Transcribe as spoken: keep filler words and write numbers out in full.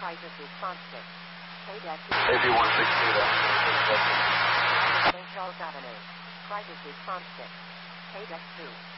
Crisis Response Kit. KDEC. A B one sixty-two, Saint Charles Avenue. Crisis Response Kit. KDEC two.